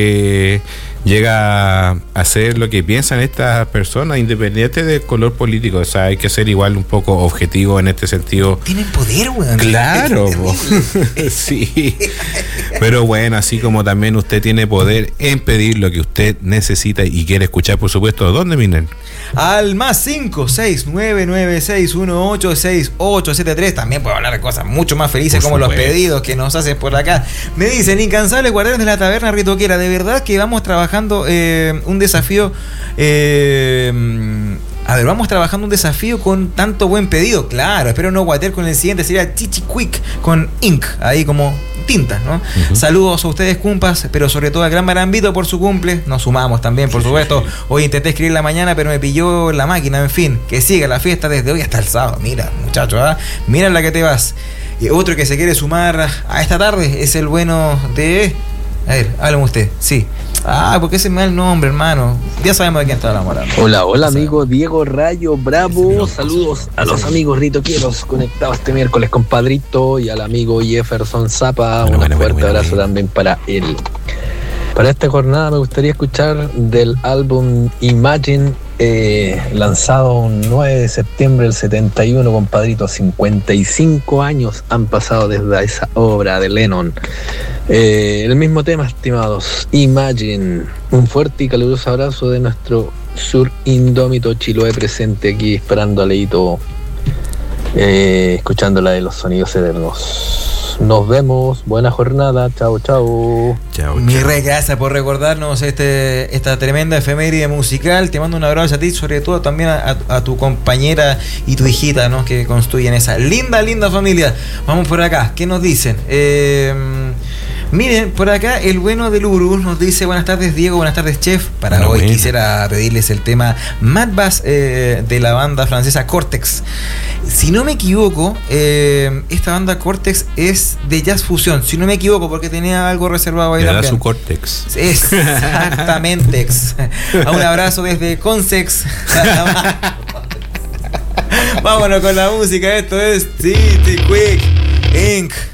llega a ser lo que piensan estas personas, independiente del color político. O sea, hay que ser igual un poco objetivo en este sentido. Tienen poder, weón. Claro, sí. Pero bueno, así como también usted tiene poder en pedir lo que usted necesita y quiere escuchar, por supuesto. ¿Dónde, Minen? Al más 56996186873. También puedo hablar de cosas mucho más felices, por como supuesto, los pedidos que nos hacen por acá. Me dicen, incansables guardianes de la taberna ritoquera, de verdad que vamos trabajando un desafío. Vamos trabajando un desafío con tanto buen pedido. Claro, espero no guatear con el siguiente. Sería Chichi Quick con Ink, ahí como tinta, ¿no? Uh-huh. Saludos a ustedes, cumpas, pero sobre todo al Gran Marambito por su cumple. Nos sumamos también, por supuesto. Hoy intenté escribir en la mañana, pero me pilló la máquina. En fin, que siga la fiesta desde hoy hasta el sábado. Mira, muchachos, mira la que te vas. Y otro que se quiere sumar a esta tarde es el bueno de... A ver, háblame usted, sí. Porque ese me da el nombre, hermano. Ya sabemos de quién está enamorado. Hola, amigo Diego Rayo Bravo. Saludos a los amigos ritoqueros conectados este miércoles, compadrito, y al amigo Jefferson Zapa. Un fuerte abrazo también para él. Para esta jornada me gustaría escuchar del álbum Imagine, lanzado un 9 de septiembre del 71, compadrito. 55 años han pasado desde esa obra de Lennon. El mismo tema, estimados, Imagine. Un fuerte y caluroso abrazo de nuestro sur indómito Chiloé, presente aquí esperando a Leito, escuchando la de los sonidos eternos. Nos vemos, buena jornada, chao. Mi rey, gracias por recordarnos esta tremenda efeméride musical. Te mando un abrazo a ti, sobre todo también a tu compañera y tu hijita, ¿no? Que construyen esa linda familia. Vamos por acá, ¿qué nos dicen? Miren, por acá el bueno del Uru nos dice: buenas tardes, Diego, buenas tardes, chef. Para hoy quisiera pedirles el tema Mad Bass de la banda francesa Cortex. Si no me equivoco, esta banda Cortex es de jazz fusión, si no me equivoco, porque tenía algo reservado ahí también. Su Cortex. Exactamente. Un abrazo desde Consex. Vámonos con la música. Esto es City Quick Inc.